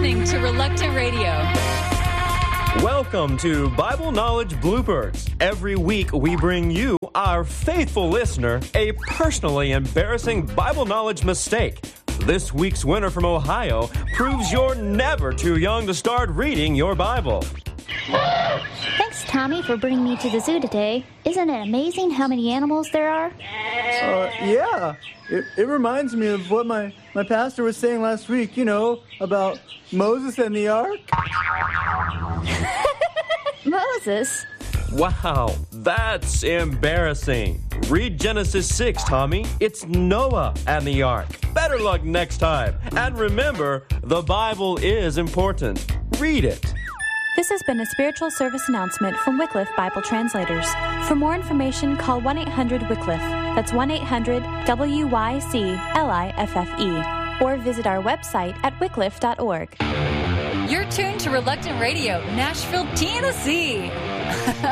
listening to Reluctant Radio. Welcome to Bible Knowledge Bloopers. Every week we bring you, our faithful listener, a personally embarrassing Bible knowledge mistake. This week's winner from Ohio proves you're never too young to start reading your Bible. Thanks, Tommy, for bringing me to the zoo today. Isn't it amazing how many animals there are? Yeah. It reminds me of what my pastor was saying last week, about Moses and the ark. Moses? Wow, that's embarrassing. Read Genesis 6, Tommy. It's Noah and the ark. Better luck next time. And remember, the Bible is important. Read it. This has been a spiritual service announcement from Wycliffe Bible Translators. For more information, call 1-800-WYCLIFFE. That's 1-800-WYCLIFFE. Or visit our website at wycliffe.org. You're tuned to Reluctant Radio, Nashville, Tennessee.